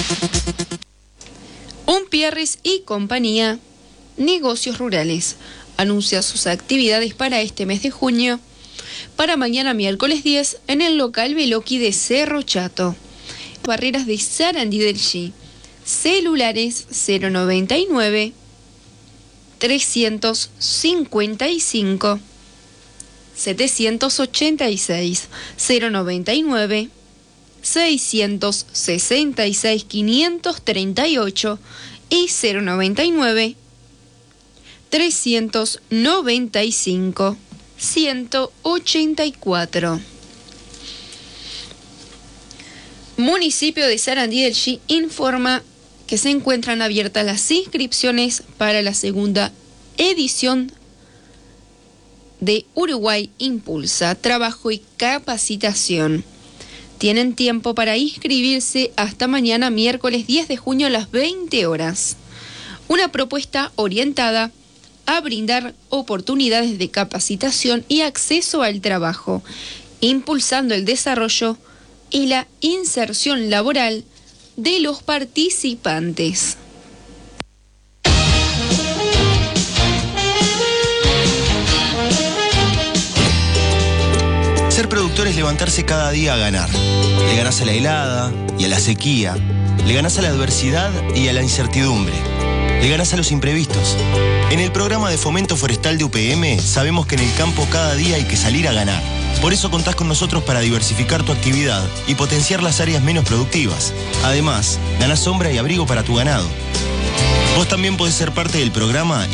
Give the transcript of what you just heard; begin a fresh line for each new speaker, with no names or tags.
Umpierres y compañía, negocios rurales, anuncia sus actividades para este mes de junio, para mañana miércoles 10 en el local Beloki de Cerro Chato. Barreras de Sarandí del Chi, celulares 099 355 786 099 666 538 y 099 395 184. Municipio de Sarandí del Chi informa que se encuentran abiertas las inscripciones para la segunda edición de Uruguay Impulsa, Trabajo y Capacitación. Tienen tiempo para inscribirse hasta mañana miércoles 10 de junio a las 20 horas. Una propuesta orientada a brindar oportunidades de capacitación y acceso al trabajo, impulsando el desarrollo y la inserción laboral de los participantes.
Ser productor es levantarse cada día a ganar. Le ganás a la helada y a la sequía. Le ganás a la adversidad y a la incertidumbre. Le ganás a los imprevistos. En el programa de fomento forestal de UPM sabemos que en el campo cada día hay que salir a ganar. Por eso contás con nosotros para diversificar tu actividad y potenciar las áreas menos productivas. Además, ganás sombra y abrigo para tu ganado. Vos también podés ser parte del programa